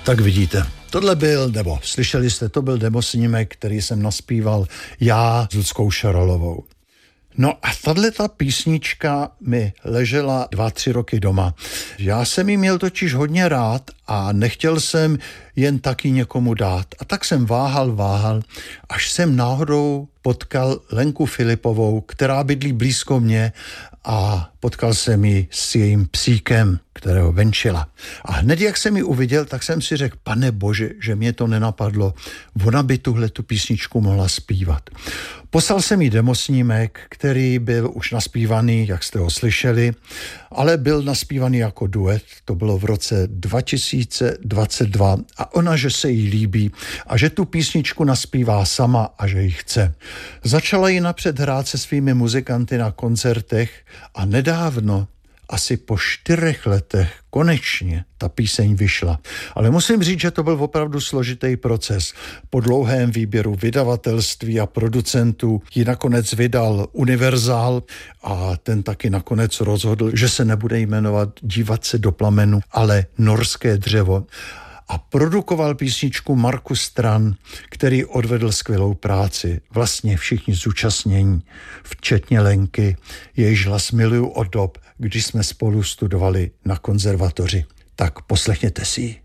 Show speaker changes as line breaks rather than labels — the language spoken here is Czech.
Tak vidíte, slyšeli jste, to byl demosnímek, který jsem naspíval já s Luckou Šaralovou. No a tato písnička mi ležela 2-3 roky doma. Já jsem ji měl totiž hodně rád a nechtěl jsem jen taky někomu dát. A tak jsem váhal, až jsem náhodou potkal Lenku Filipovou, která bydlí blízko mě, a potkal jsem ji s jejím psíkem, kterého venčila. A hned jak jsem ji uviděl, tak jsem si řekl, Pane Bože, že mě to nenapadlo. Ona by tu písničku mohla zpívat. Poslal jsem jí demosnímek, který byl už naspívaný, jak jste ho slyšeli, ale byl naspívaný jako duet. To bylo v roce 2022 a ona, že se jí líbí a že tu písničku naspívá sama a že ji chce. Začala ji napřed hrát se svými muzikanty na koncertech a nedávno, asi po 4 letech, konečně ta píseň vyšla. Ale musím říct, že to byl opravdu složitý proces. Po dlouhém výběru vydavatelství a producentů ji nakonec vydal Univerzál a ten taky nakonec rozhodl, že se nebude jmenovat Dívat se do plamenu, ale Norské dřevo. A produkoval písničku Markus Stran, který odvedl skvělou práci. Vlastně všichni zúčastnění, včetně Lenky, jejíž hlas miluju od dob, když jsme spolu studovali na konzervatoři. Tak poslechněte si ji.